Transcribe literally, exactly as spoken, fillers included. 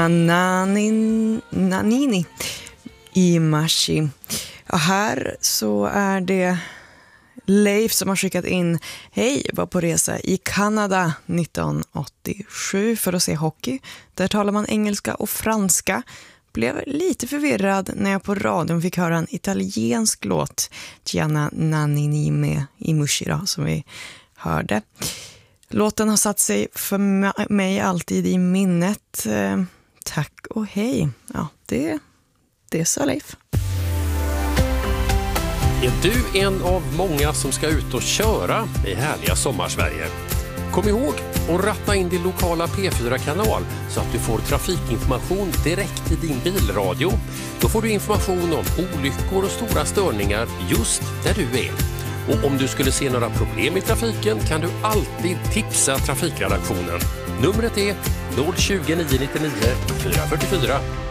Nanin, Nanini i Mashi. Och här så är det Leif som har skickat in: hej, var på resa i Kanada nittonhundraåttiosju för att se hockey. Där talar man engelska och franska. Blev lite förvirrad när jag på radion fick höra en italiensk låt, Gianna Nannini med i Mushi då, som vi hörde. Låten har satt sig för mig alltid i minnet. Eh, tack och hej. Ja, det, det sa Leif. Är du en av många som ska ut och köra i härliga Sommarsverige? Kom ihåg att ratta in din lokala P fyra-kanal så att du får trafikinformation direkt i din bilradio. Då får du information om olyckor och stora störningar just där du är. Och om du skulle se några problem i trafiken kan du alltid tipsa trafikredaktionen. Numret är noll tjugo, nio nio nio, fyra fyra fyra.